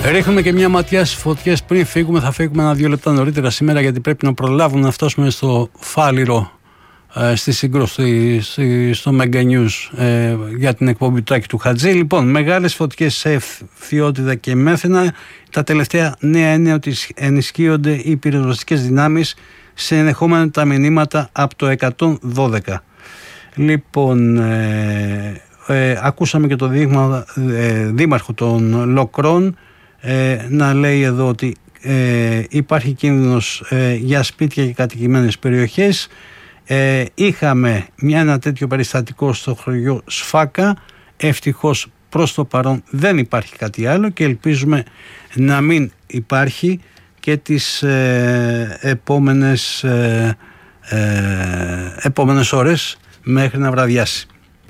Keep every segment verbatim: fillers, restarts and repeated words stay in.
Ρίχνουμε και μια ματιά στις φωτιές πριν φύγουμε. Θα φύγουμε ένα-δύο λεπτά νωρίτερα σήμερα, γιατί πρέπει να προλάβουμε να φτάσουμε στο Φάληρο, ε, στη σύγκρουση στο Mega News ε, για την εκπομπή του Τάκη του Χατζή. Λοιπόν, μεγάλες φωτιές σε Φθιώτιδα και Μέθαινα. Τα τελευταία νέα είναι ότι ενισχύονται οι πυροσβεστικές δυνάμεις σε ενδεχόμενα τα μηνύματα από το εκατόν δώδεκα. Λοιπόν, ε, ε, ακούσαμε και το δείγμα, ε, δήμαρχο των Λοκρών ε, να λέει εδώ ότι ε, υπάρχει κίνδυνος ε, για σπίτια και κατοικημένες περιοχές. Ε, είχαμε μια, ένα τέτοιο περιστατικό στο χωριό Σφάκα. Ευτυχώς προς το παρόν δεν υπάρχει κάτι άλλο και ελπίζουμε να μην υπάρχει και τις ε, επόμενες, ε, ε, επόμενες ώρες μέχρι να βραδιάσει.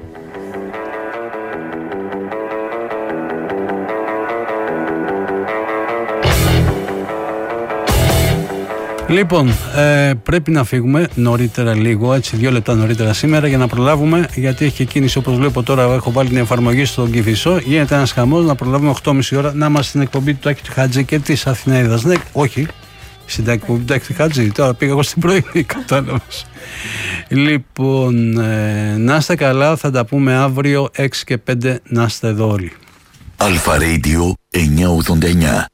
Λοιπόν, ε, πρέπει να φύγουμε νωρίτερα λίγο, έτσι δύο λεπτά νωρίτερα σήμερα, για να προλάβουμε, γιατί έχει και κίνηση, όπως βλέπω τώρα, έχω βάλει την εφαρμογή στον Κηφισό, γίνεται ένας χαμός, να προλάβουμε οκτώ και μισή ώρα να είμαστε στην εκπομπή του Τάκη του Χατζή και της Αθηναίδας. Ναι, όχι, στην εκπομπή του Τάκη του Χατζή, τώρα πήγα εγώ στην πρωινή, κατάλαβες. Λοιπόν, ε, να είστε καλά, θα τα πούμε αύριο έξι και πέντε, να είστε εδώ όλοι. Αλφα Radio εννιακόσια ογδόντα εννιά.